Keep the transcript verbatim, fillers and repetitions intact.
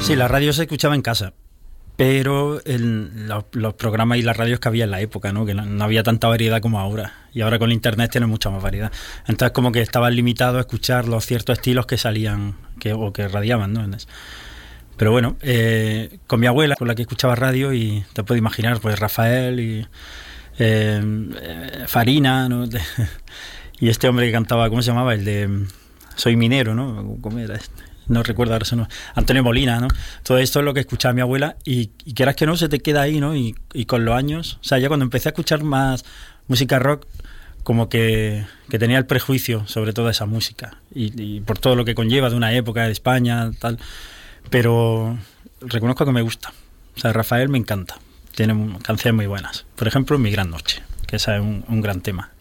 Sí, la radio se escuchaba en casa, pero el, los, los programas y las radios que había en la época, ¿no? Que no, no había tanta variedad como ahora, y ahora con internet tiene mucha más variedad. Entonces como que estabas limitado a escuchar los ciertos estilos que salían que, o que radiaban, ¿no? Pero bueno, eh, con mi abuela, con la que escuchaba radio, y te puedes imaginar, pues Rafael y eh, Farina, ¿no? Y este hombre que cantaba, ¿cómo se llamaba? El de Soy Minero, ¿no? ¿Cómo era este? No recuerdo ahora, no. Antonio Molina, ¿no? Todo esto es lo que escuchaba mi abuela, y, y quieras que no, se te queda ahí, ¿no? Y, y con los años, o sea, ya cuando empecé a escuchar más música rock, como que, que tenía el prejuicio sobre toda esa música, y, y por todo lo que conlleva de una época de España, tal, pero reconozco que me gusta. O sea, Rafael me encanta, tiene canciones muy buenas. Por ejemplo, Mi Gran Noche, que esa es un, un gran tema.